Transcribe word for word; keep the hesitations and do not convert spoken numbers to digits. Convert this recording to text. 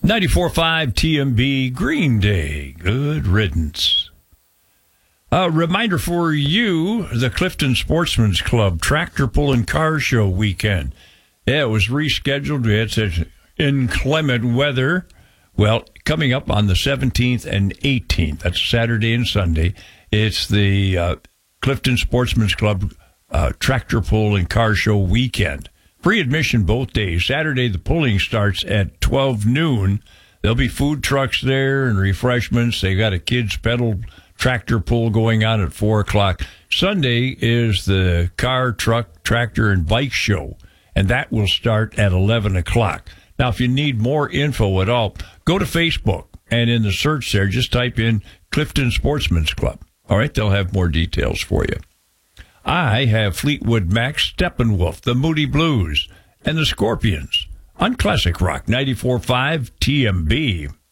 ninety-four point five T M B, Green Day, good riddance. A reminder for you, the Clifton Sportsman's Club Tractor Pull and Car Show weekend. Yeah, it was rescheduled. We had such inclement weather. Well, coming up on the seventeenth and eighteenth, that's Saturday and Sunday, it's the uh, Clifton Sportsman's Club uh, Tractor Pull and Car Show weekend. Free admission both days. Saturday, the pulling starts at twelve noon. There'll be food trucks there and refreshments. They got a kids' pedal tractor pull going on at four o'clock. Sunday is the car, truck, tractor, and bike show, and that will start at eleven o'clock. Now, if you need more info at all, go to Facebook, and in the search there, just type in Clifton Sportsman's Club. All right, they'll have more details for you. I have Fleetwood Mac, Steppenwolf, the Moody Blues, and the Scorpions on Classic Rock ninety-four point five T M B.